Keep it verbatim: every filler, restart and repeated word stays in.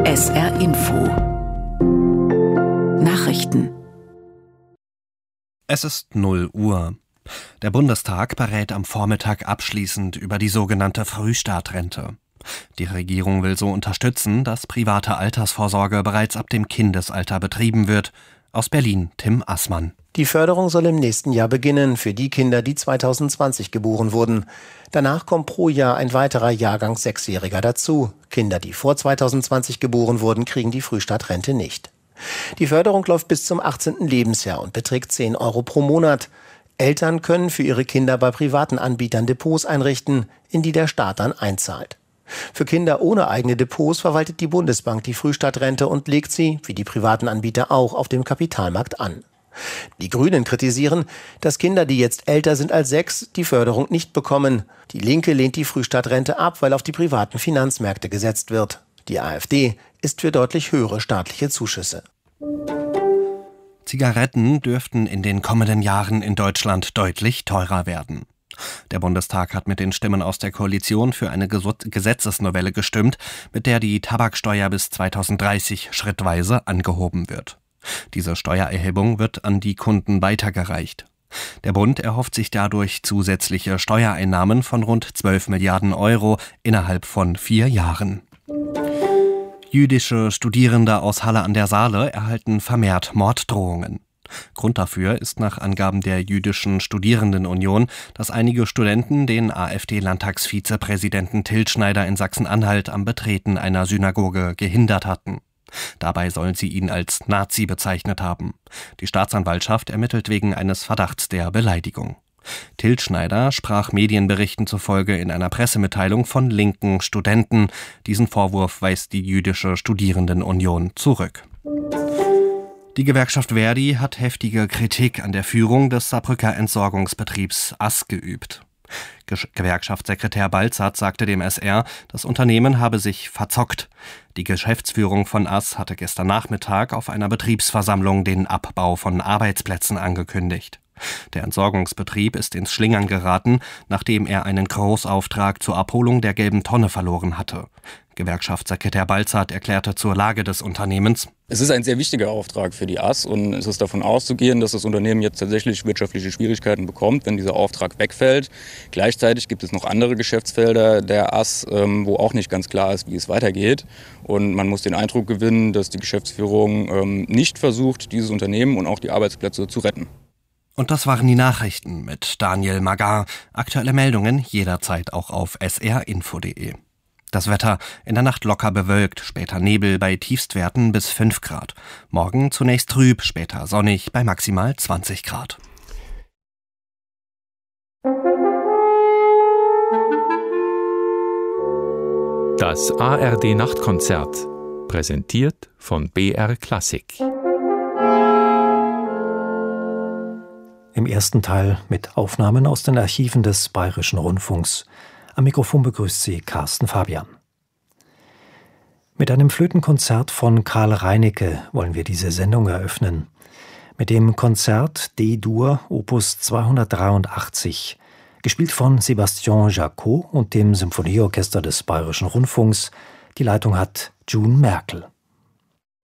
S R Info Nachrichten. Es ist null Uhr. Der Bundestag berät am Vormittag abschließend über die sogenannte Frühstartrente. Die Regierung will so unterstützen, dass private Altersvorsorge bereits ab dem Kindesalter betrieben wird. Aus Berlin, Tim Assmann. Die Förderung soll im nächsten Jahr beginnen für die Kinder, die zweitausendzwanzig geboren wurden. Danach kommt pro Jahr ein weiterer Jahrgang Sechsjähriger dazu. Kinder, die vor zweitausendzwanzig geboren wurden, kriegen die Frühstartrente nicht. Die Förderung läuft bis zum achtzehnten Lebensjahr und beträgt zehn Euro pro Monat. Eltern können für ihre Kinder bei privaten Anbietern Depots einrichten, in die der Staat dann einzahlt. Für Kinder ohne eigene Depots verwaltet die Bundesbank die Frühstartrente und legt sie, wie die privaten Anbieter auch, auf dem Kapitalmarkt an. Die Grünen kritisieren, dass Kinder, die jetzt älter sind als sechs, die Förderung nicht bekommen. Die Linke lehnt die Frühstartrente ab, weil auf die privaten Finanzmärkte gesetzt wird. Die AfD ist für deutlich höhere staatliche Zuschüsse. Zigaretten dürften in den kommenden Jahren in Deutschland deutlich teurer werden. Der Bundestag hat mit den Stimmen aus der Koalition für eine Gesetzesnovelle gestimmt, mit der die Tabaksteuer bis zweitausenddreißig schrittweise angehoben wird. Diese Steuererhebung wird an die Kunden weitergereicht. Der Bund erhofft sich dadurch zusätzliche Steuereinnahmen von rund zwölf Milliarden Euro innerhalb von vier Jahren. Jüdische Studierende aus Halle an der Saale erhalten vermehrt Morddrohungen. Grund dafür ist nach Angaben der Jüdischen Studierendenunion, dass einige Studenten den AfD-Landtagsvizepräsidenten Til Schneider in Sachsen-Anhalt am Betreten einer Synagoge gehindert hatten. Dabei sollen sie ihn als Nazi bezeichnet haben. Die Staatsanwaltschaft ermittelt wegen eines Verdachts der Beleidigung. Til Schneider sprach Medienberichten zufolge in einer Pressemitteilung von linken Studenten. Diesen Vorwurf weist die Jüdische Studierendenunion zurück. Die Gewerkschaft Verdi hat heftige Kritik an der Führung des Saarbrücker Entsorgungsbetriebs A S geübt. Gewerkschaftssekretär Balzert sagte dem S R, das Unternehmen habe sich verzockt. Die Geschäftsführung von A S hatte gestern Nachmittag auf einer Betriebsversammlung den Abbau von Arbeitsplätzen angekündigt. Der Entsorgungsbetrieb ist ins Schlingern geraten, nachdem er einen Großauftrag zur Abholung der gelben Tonne verloren hatte. Gewerkschaftssekretär Balzert erklärte zur Lage des Unternehmens: Es ist ein sehr wichtiger Auftrag für die A S und es ist davon auszugehen, dass das Unternehmen jetzt tatsächlich wirtschaftliche Schwierigkeiten bekommt, wenn dieser Auftrag wegfällt. Gleichzeitig gibt es noch andere Geschäftsfelder der A S, wo auch nicht ganz klar ist, wie es weitergeht. Und man muss den Eindruck gewinnen, dass die Geschäftsführung nicht versucht, dieses Unternehmen und auch die Arbeitsplätze zu retten. Und das waren die Nachrichten mit Daniel Magar. Aktuelle Meldungen jederzeit auch auf s r info punkt d e. Das Wetter: in der Nacht locker bewölkt, später Nebel bei Tiefstwerten bis fünf Grad. Morgen zunächst trüb, später sonnig bei maximal zwanzig Grad. Das A R D-Nachtkonzert, präsentiert von B R Klassik. Im ersten Teil mit Aufnahmen aus den Archiven des Bayerischen Rundfunks. Am Mikrofon begrüßt Sie Carsten Fabian. Mit einem Flötenkonzert von Karl Reinecke wollen wir diese Sendung eröffnen. Mit dem Konzert D-Dur Opus zweihundertdreiundachtzig, gespielt von Sébastien Jacot und dem Symphonieorchester des Bayerischen Rundfunks. Die Leitung hat June Merkel.